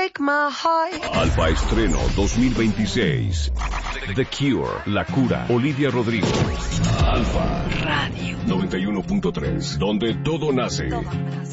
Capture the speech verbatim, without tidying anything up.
break my heart. Alfa Estreno dos mil veintiséis. The Cure, La Cura, Olivia Rodrigo. Alfa Radio noventa y uno punto tres, donde todo nace. Todo.